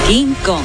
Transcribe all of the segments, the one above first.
King Kong.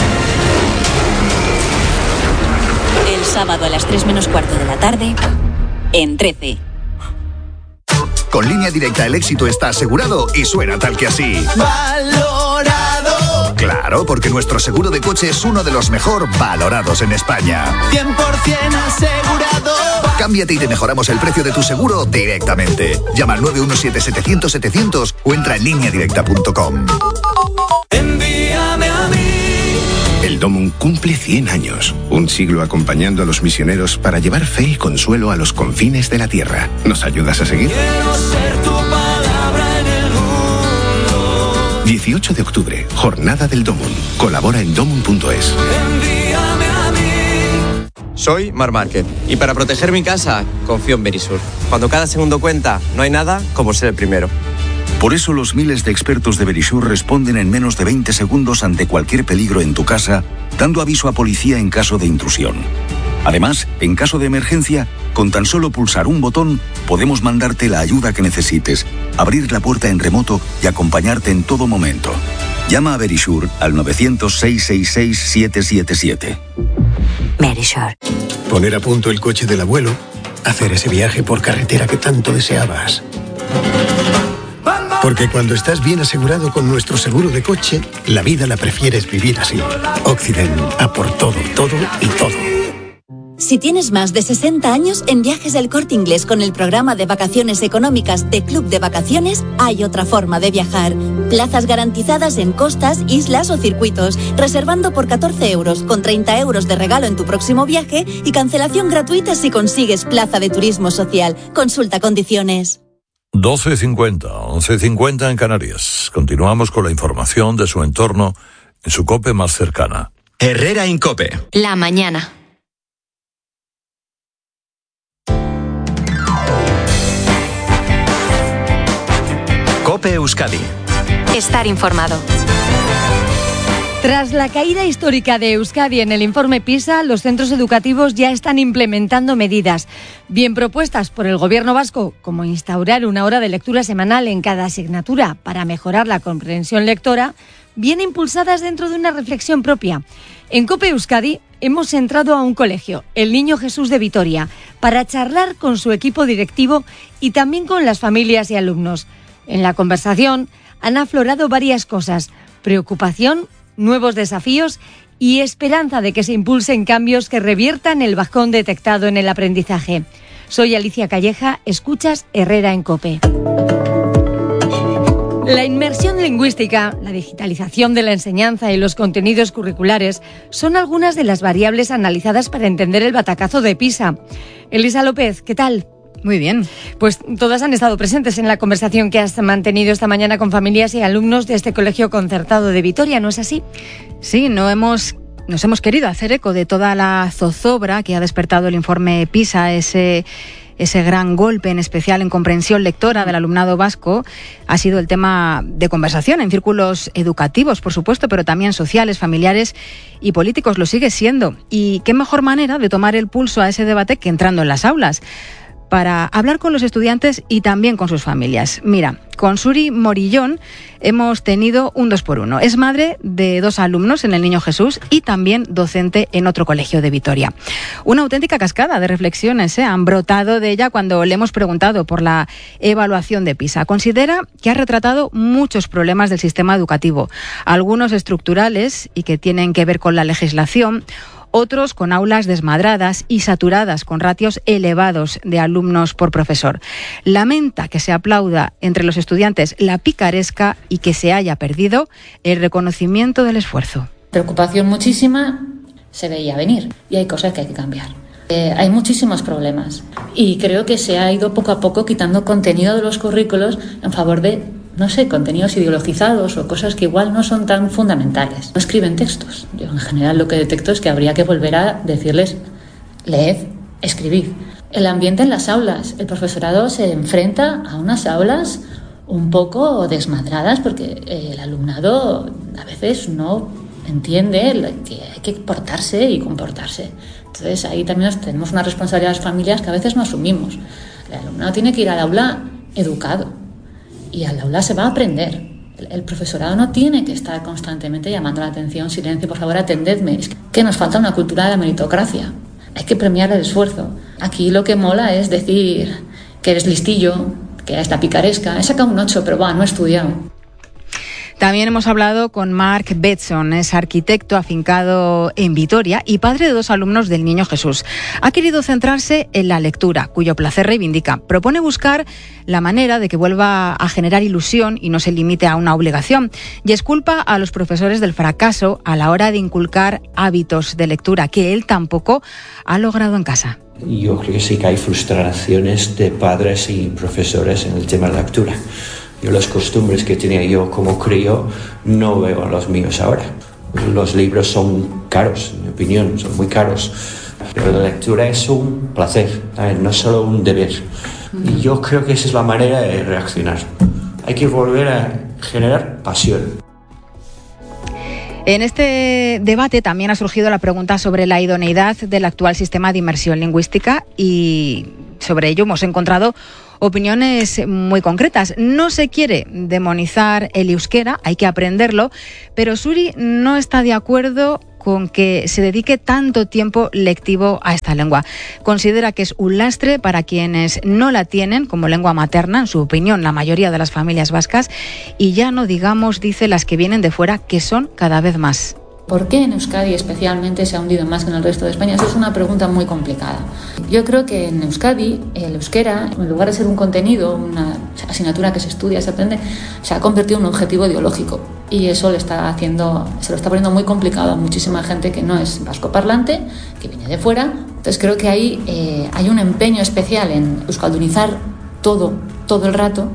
El sábado a las 3:15 de la tarde, en 13. Con Línea Directa el éxito está asegurado y suena tal que así. ¡Valorado! Claro, porque nuestro seguro de coche es uno de los mejor valorados en España. 100% asegurado. Cámbiate y te mejoramos el precio de tu seguro directamente. Llama al 917-700-700 o entra en lineadirecta.com. Envíame a mí. El Domum cumple 100 años, un siglo acompañando a los misioneros para llevar fe y consuelo a los confines de la tierra. ¿Nos ayudas a seguir? Quiero ser tu palabra en el mundo. 18 de octubre, Jornada del Domum. Colabora en domum.es. Envíame a mí. Soy Mar Márquez y para proteger mi casa confío en Verisur. Cuando cada segundo cuenta, no hay nada como ser el primero. Por eso los miles de expertos de Verisur responden en menos de 20 segundos ante cualquier peligro en tu casa, dando aviso a policía en caso de intrusión. Además, en caso de emergencia, con tan solo pulsar un botón, podemos mandarte la ayuda que necesites, abrir la puerta en remoto y acompañarte en todo momento. Llama a Verisur al 900-666-777. Verisur. Poner a punto el coche del abuelo, hacer ese viaje por carretera que tanto deseabas. Porque cuando estás bien asegurado con nuestro seguro de coche, la vida la prefieres vivir así. Occident, a por todo, todo y todo. Si tienes más de 60 años, en Viajes del Corte Inglés con el programa de vacaciones económicas de Club de Vacaciones, hay otra forma de viajar. Plazas garantizadas en costas, islas o circuitos, reservando por 14 euros, con 30 euros de regalo en tu próximo viaje y cancelación gratuita si consigues plaza de turismo social. Consulta condiciones. 12:50, 11:50 en Canarias. Continuamos con la información de su entorno en su COPE más cercana. Herrera en COPE. La mañana. COPE Euskadi. Estar informado. Tras la caída histórica de Euskadi en el informe PISA, los centros educativos ya están implementando medidas, bien propuestas por el Gobierno vasco, como instaurar una hora de lectura semanal en cada asignatura para mejorar la comprensión lectora, bien impulsadas dentro de una reflexión propia. En COPE Euskadi hemos entrado a un colegio, el Niño Jesús de Vitoria, para charlar con su equipo directivo y también con las familias y alumnos. En la conversación han aflorado varias cosas: preocupación, nuevos desafíos y esperanza de que se impulsen cambios que reviertan el bajón detectado en el aprendizaje. Soy Alicia Calleja, escuchas Herrera en COPE. La inmersión lingüística, la digitalización de la enseñanza y los contenidos curriculares son algunas de las variables analizadas para entender el batacazo de PISA. Elisa López, ¿qué tal? Muy bien. Pues todas han estado presentes en la conversación que has mantenido esta mañana con familias y alumnos de este colegio concertado de Vitoria, ¿no es así? Sí, nos hemos querido hacer eco de toda la zozobra que ha despertado el informe PISA, ese gran golpe, en especial en comprensión lectora del alumnado vasco. Ha sido el tema de conversación en círculos educativos, por supuesto, pero también sociales, familiares y políticos. Lo sigue siendo. Y qué mejor manera de tomar el pulso a ese debate que entrando en las aulas, para hablar con los estudiantes y también con sus familias. Mira, con Suri Morillón hemos tenido un 2x1. Es madre de 2 alumnos en el Niño Jesús y también docente en otro colegio de Vitoria. Una auténtica cascada de reflexiones han brotado de ella cuando le hemos preguntado por la evaluación de PISA. Considera que ha retratado muchos problemas del sistema educativo, algunos estructurales y que tienen que ver con la legislación, otros con aulas desmadradas y saturadas con ratios elevados de alumnos por profesor. Lamenta que se aplauda entre los estudiantes la picaresca y que se haya perdido el reconocimiento del esfuerzo. Preocupación muchísima, se veía venir y hay cosas que hay que cambiar. Hay muchísimos problemas y creo que se ha ido poco a poco quitando contenido de los currículos en favor de, no sé, contenidos ideologizados o cosas que igual no son tan fundamentales. No escriben textos. Yo en general lo que detecto es que habría que volver a decirles: leed, escribid. El ambiente en las aulas. El profesorado se enfrenta a unas aulas un poco desmadradas porque el alumnado a veces no entiende que hay que portarse y comportarse. Entonces ahí también tenemos una responsabilidad de las familias que a veces no asumimos. El alumnado tiene que ir al aula educado y al aula se va a aprender El profesorado no tiene que estar constantemente llamando la atención, silencio, por favor, atendedme. Es que nos falta una cultura de la meritocracia. Hay que premiar el esfuerzo. Aquí lo que mola es decir que eres listillo, que eres la picaresca. He sacado un 8, pero no he estudiado. También hemos hablado con Mark Betson, es arquitecto afincado en Vitoria y padre de 2 alumnos del Niño Jesús. Ha querido centrarse en la lectura, cuyo placer reivindica. Propone buscar la manera de que vuelva a generar ilusión y no se limite a una obligación. Y exculpa a los profesores del fracaso a la hora de inculcar hábitos de lectura que él tampoco ha logrado en casa. Yo creo que sí que hay frustraciones de padres y profesores en el tema de la lectura. Yo las costumbres que tenía yo como crío no veo a los míos ahora. Los libros son caros, en mi opinión, son muy caros. Pero la lectura es un placer, no solo un deber. Y yo creo que esa es la manera de reaccionar. Hay que volver a generar pasión. En este debate también ha surgido la pregunta sobre la idoneidad del actual sistema de inmersión lingüística y sobre ello hemos encontrado opiniones muy concretas. No se quiere demonizar el euskera, hay que aprenderlo, pero Suri no está de acuerdo con que se dedique tanto tiempo lectivo a esta lengua. Considera que es un lastre para quienes no la tienen como lengua materna, en su opinión, la mayoría de las familias vascas, y ya no digamos, dice, las que vienen de fuera, que son cada vez más. ¿Por qué en Euskadi especialmente se ha hundido más que en el resto de España? Eso es una pregunta muy complicada. Yo creo que en Euskadi el euskera, en lugar de ser un contenido, una asignatura que se estudia, se aprende, se ha convertido en un objetivo ideológico. Y eso se lo está poniendo muy complicado a muchísima gente que no es vascoparlante, que viene de fuera. Entonces creo que ahí hay un empeño especial en euskaldunizar todo el rato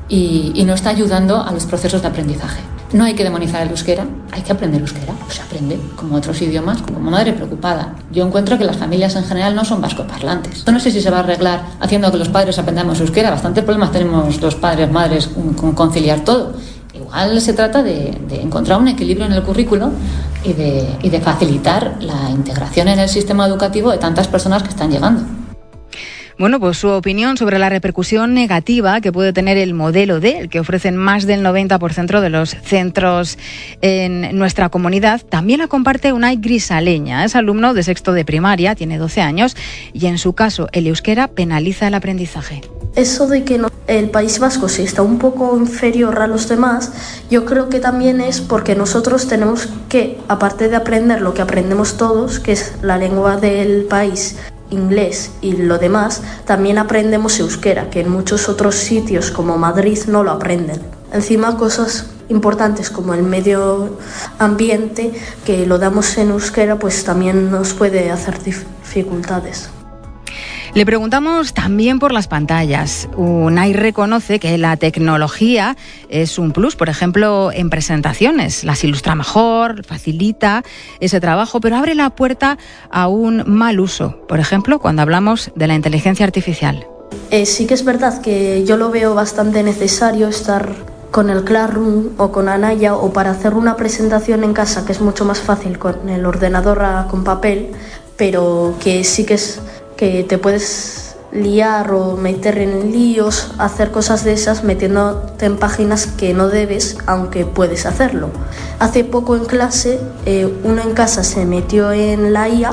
y no está ayudando a los procesos de aprendizaje. No hay que demonizar el euskera, hay que aprender euskera, pues se aprende como otros idiomas, como madre preocupada. Yo encuentro que las familias en general no son vascoparlantes. No sé si se va a arreglar haciendo que los padres aprendamos euskera, bastantes problemas tenemos los padres, madres con conciliar todo. Igual se trata de encontrar un equilibrio en el currículo y de facilitar la integración en el sistema educativo de tantas personas que están llegando. Bueno, pues su opinión sobre la repercusión negativa que puede tener el modelo D, el que ofrecen más del 90% de los centros en nuestra comunidad, también la comparte Unai Grisaleña. Es alumno de 6º de primaria, tiene 12 años y en su caso el euskera penaliza el aprendizaje. Eso de que el País Vasco sí está un poco inferior a los demás, yo creo que también es porque nosotros tenemos que, aparte de aprender lo que aprendemos todos, que es la lengua del país, inglés y lo demás, también aprendemos euskera, que en muchos otros sitios como Madrid no lo aprenden. Encima cosas importantes como el medio ambiente, que lo damos en euskera, pues también nos puede hacer dificultades. Le preguntamos también por las pantallas. Unai reconoce que la tecnología es un plus, por ejemplo, en presentaciones. Las ilustra mejor, facilita ese trabajo, pero abre la puerta a un mal uso. Por ejemplo, cuando hablamos de la inteligencia artificial. Sí que es verdad que yo lo veo bastante necesario estar con el Classroom o con Anaya o para hacer una presentación en casa, que es mucho más fácil con el ordenador con papel, pero que sí que es que te puedes liar o meter en líos, hacer cosas de esas metiéndote en páginas que no debes, aunque puedes hacerlo. Hace poco en clase, uno en casa se metió en la IA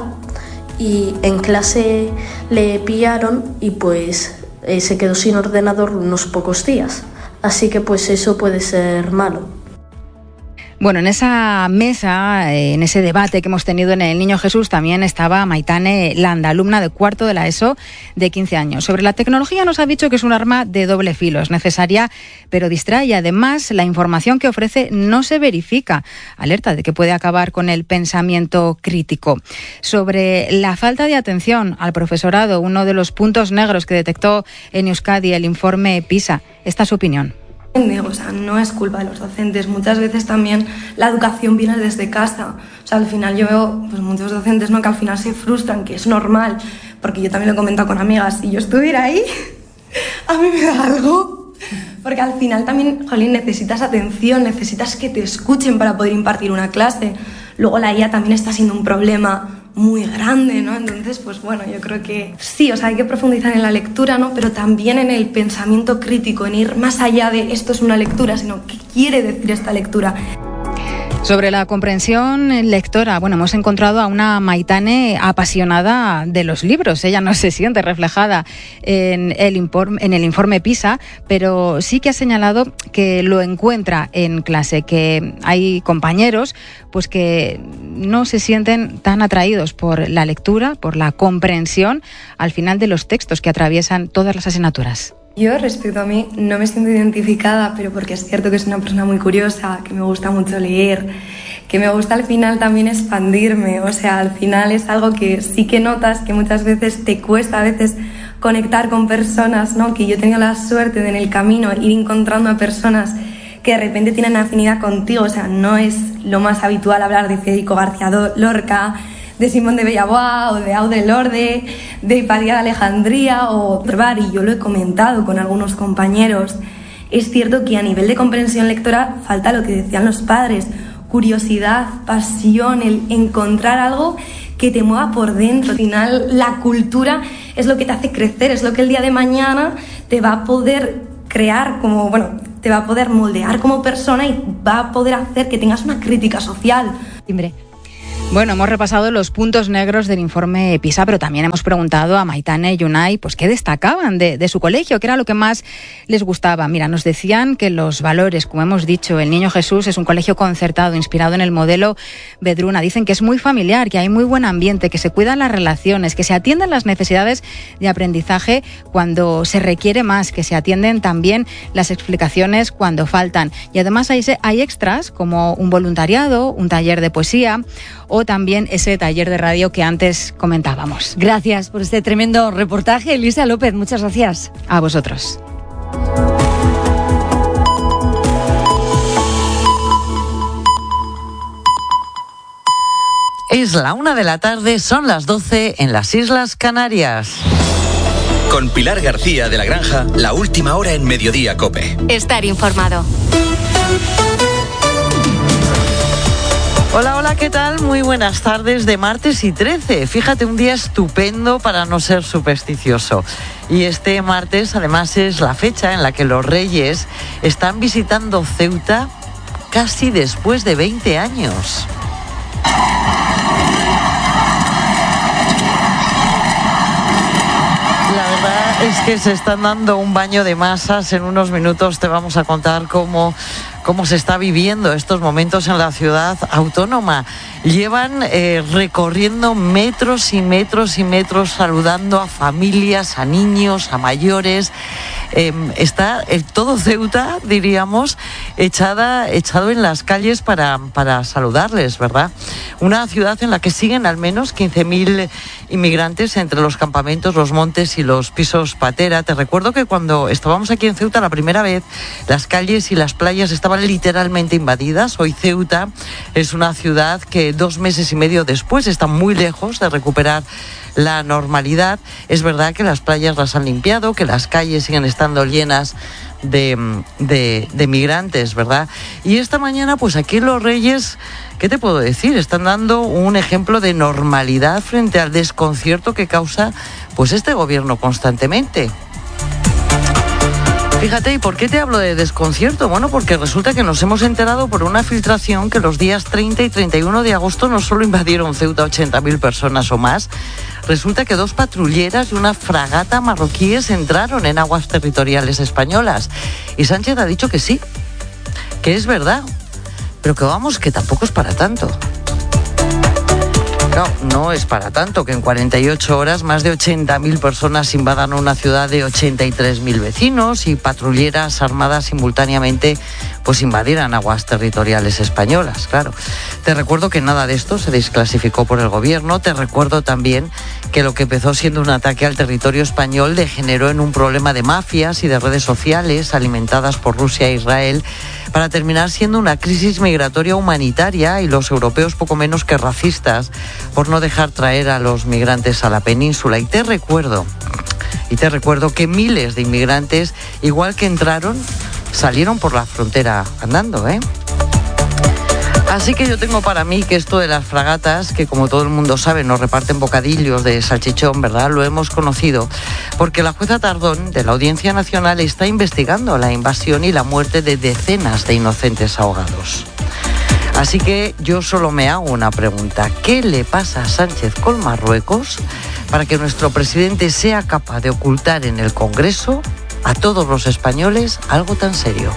y en clase le pillaron y pues se quedó sin ordenador unos pocos días. Así que pues eso puede ser malo. Bueno, en esa mesa, en ese debate que hemos tenido en el Niño Jesús, también estaba Maitane Landa, alumna de 4º de la ESO de 15 años. Sobre la tecnología nos ha dicho que es un arma de doble filo, es necesaria pero distrae y además la información que ofrece no se verifica. Alerta de que puede acabar con el pensamiento crítico. Sobre la falta de atención al profesorado, uno de los puntos negros que detectó en Euskadi el informe PISA, esta es su opinión. O sea, no es culpa de los docentes, muchas veces también la educación viene desde casa. O sea, al final yo veo pues, muchos docentes, ¿no?, que al final se frustran, que es normal, porque yo también lo he comentado con amigas, si yo estuviera ahí, a mí me da algo, porque al final también, jolín, necesitas atención, necesitas que te escuchen para poder impartir una clase. Luego la IA también está siendo un problema muy grande, ¿no? Entonces, pues bueno, yo creo que sí, o sea, hay que profundizar en la lectura, ¿no? Pero también en el pensamiento crítico, en ir más allá de esto es una lectura, sino qué quiere decir esta lectura. Sobre la comprensión lectora, bueno, hemos encontrado a una Maitane apasionada de los libros. Ella no se siente reflejada en el informe PISA, pero sí que ha señalado que lo encuentra en clase, que hay compañeros pues que no se sienten tan atraídos por la lectura, por la comprensión al final de los textos que atraviesan todas las asignaturas. Yo, respecto a mí, no me siento identificada, pero porque es cierto que soy una persona muy curiosa, que me gusta mucho leer, que me gusta al final también expandirme. O sea, al final es algo que sí que notas que muchas veces te cuesta a veces conectar con personas, ¿no? Que yo he tenido la suerte de en el camino ir encontrando a personas que de repente tienen afinidad contigo. O sea, no es lo más habitual hablar de Federico García Lorca, de Simón de Beauvoir o de Audre Lorde, de Hipatia de Alejandría o Barbar, y yo lo he comentado con algunos compañeros. Es cierto que a nivel de comprensión lectora falta lo que decían los padres, curiosidad, pasión, el encontrar algo que te mueva por dentro. Al final la cultura es lo que te hace crecer, es lo que el día de mañana te va a poder crear como, bueno, te va a poder moldear como persona y va a poder hacer que tengas una crítica social. Timbre. Bueno, hemos repasado los puntos negros del informe PISA, pero también hemos preguntado a Maitane y Unai pues qué destacaban de su colegio, qué era lo que más les gustaba. Mira, nos decían que los valores, como hemos dicho, el Niño Jesús es un colegio concertado, inspirado en el modelo Vedruna. Dicen que es muy familiar, que hay muy buen ambiente, que se cuidan las relaciones, que se atienden las necesidades de aprendizaje cuando se requiere más, que se atienden también las explicaciones cuando faltan. Y además hay extras como un voluntariado, un taller de poesía o también ese taller de radio que antes comentábamos. Gracias por este tremendo reportaje, Elisa López. Muchas gracias. A vosotros. Es la 1:00 p.m, son las 12 en las Islas Canarias. Con Pilar García de la Granja, la última hora en Mediodía COPE. Estar informado. Hola, hola, ¿qué tal? Muy buenas tardes de martes y 13. Fíjate, un día estupendo para no ser supersticioso. Y este martes, además, es la fecha en la que los Reyes están visitando Ceuta casi después de 20 años. La verdad es que se están dando un baño de masas. En unos minutos te vamos a contar cómo se está viviendo estos momentos en la ciudad autónoma. Llevan recorriendo metros y metros y metros, saludando a familias, a niños, a mayores. Está todo Ceuta, diríamos, echado en las calles para saludarles, ¿verdad? Una ciudad en la que siguen al menos 15.000 inmigrantes entre los campamentos, los montes y los pisos patera. Te recuerdo que cuando estábamos aquí en Ceuta la primera vez, las calles y las playas estaban literalmente invadidas. Hoy Ceuta es una ciudad que 2 meses y medio después está muy lejos de recuperar la normalidad. Es verdad que las playas las han limpiado, que las calles siguen estando llenas de migrantes, ¿verdad? Y esta mañana, pues aquí los Reyes, ¿qué te puedo decir? Están dando un ejemplo de normalidad frente al desconcierto que causa pues este gobierno constantemente. Fíjate, ¿y por qué te hablo de desconcierto? Bueno, porque resulta que nos hemos enterado por una filtración que los días 30 y 31 de agosto no solo invadieron Ceuta 80.000 personas o más, resulta que 2 patrulleras y una fragata marroquíes entraron en aguas territoriales españolas. Y Sánchez ha dicho que sí, que es verdad, pero que vamos, que tampoco es para tanto. Claro, no es para tanto que en 48 horas más de 80.000 personas invadan una ciudad de 83.000 vecinos y patrulleras armadas simultáneamente pues invadieran aguas territoriales españolas, claro. Te recuerdo que nada de esto se desclasificó por el gobierno. Te recuerdo también que lo que empezó siendo un ataque al territorio español degeneró en un problema de mafias y de redes sociales alimentadas por Rusia e Israel, para terminar siendo una crisis migratoria humanitaria, y los europeos poco menos que racistas por no dejar traer a los migrantes a la península. Y te recuerdo que miles de inmigrantes, igual que entraron, salieron por la frontera andando, ¿eh? Así que yo tengo para mí que esto de las fragatas, que como todo el mundo sabe nos reparten bocadillos de salchichón, ¿verdad? Lo hemos conocido porque la jueza Tardón de la Audiencia Nacional está investigando la invasión y la muerte de decenas de inocentes ahogados. Así que yo solo me hago una pregunta. ¿Qué le pasa a Sánchez con Marruecos para que nuestro presidente sea capaz de ocultar en el Congreso a todos los españoles algo tan serio?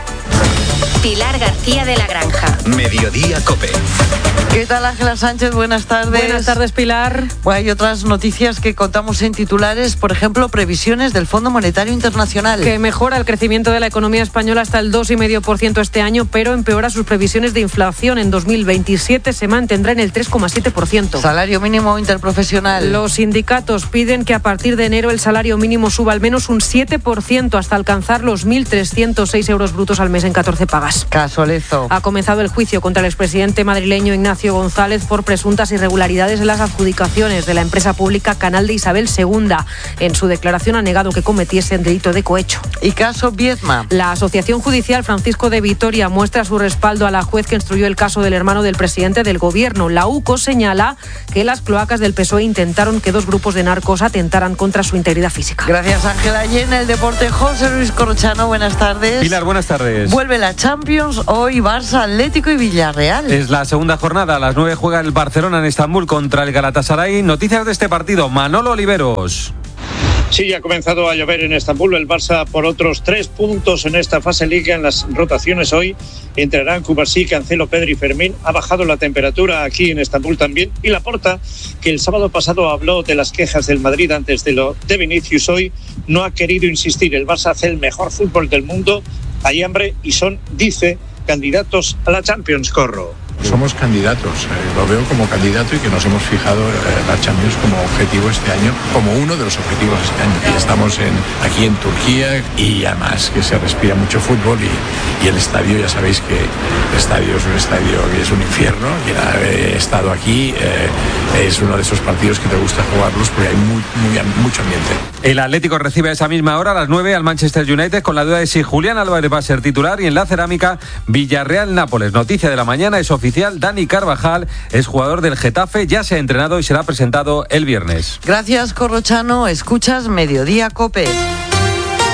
Pilar García de la Granja. Mediodía COPE. ¿Qué tal, Ángela Sánchez? Buenas tardes. Buenas tardes, Pilar. Bueno, hay otras noticias que contamos en titulares, por ejemplo, previsiones del Fondo Monetario Internacional. Que mejora el crecimiento de la economía española hasta el 2,5% este año, pero empeora sus previsiones de inflación. En 2027 se mantendrá en el 3,7%. Salario mínimo interprofesional. Los sindicatos piden que a partir de enero el salario mínimo suba al menos un 7% hasta alcanzar los 1.306 euros brutos al mes en 14 pagas. Casualezo. Ha comenzado el juicio contra el expresidente madrileño Ignacio González por presuntas irregularidades en las adjudicaciones de la empresa pública Canal de Isabel II. En su declaración ha negado que cometiese el delito de cohecho. ¿Y caso Viedma? La Asociación Judicial Francisco de Vitoria muestra su respaldo a la juez que instruyó el caso del hermano del presidente del gobierno. La UCO señala que las cloacas del PSOE intentaron que dos grupos de narcos atentaran contra su integridad física. Gracias, Ángela. Y en el deporte, José Luis Corrochano, buenas tardes. Pilar, buenas tardes. Vuelve la Champions, hoy Barça, Atlético y Villarreal. Es la segunda jornada, a las 9 juega el Barcelona en Estambul contra el Galatasaray. Noticias de este partido, Manolo Oliveros. Sí, ha comenzado a llover en Estambul. El Barça por otros 3 puntos en esta fase liga. En las rotaciones hoy entrarán Cubarsí, Cancelo, Pedri y Fermín. Ha bajado la temperatura aquí en Estambul también. Y Laporta, que el sábado pasado habló de las quejas del Madrid antes de lo de Vinicius, hoy no ha querido insistir. El Barça hace el mejor fútbol del mundo. Hay hambre y son, dice, candidatos a la Champions, Corro. Somos candidatos, lo veo como candidato y que nos hemos fijado la Champions como objetivo este año, como uno de los objetivos este año. Y estamos aquí en Turquía y además que se respira mucho fútbol y el estadio, ya sabéis que el estadio es un estadio que es un infierno. Quien ha estado aquí es uno de esos partidos que te gusta jugarlos porque hay mucho ambiente. El Atlético recibe a esa misma hora, a las 9, al Manchester United con la duda de si Julián Álvarez va a ser titular. Y en la cerámica, Villarreal-Nápoles. Noticia de la mañana, es oficial. Dani Carvajal es jugador del Getafe, ya se ha entrenado y será presentado el viernes. Gracias, Corrochano. Escuchas Mediodía COPE.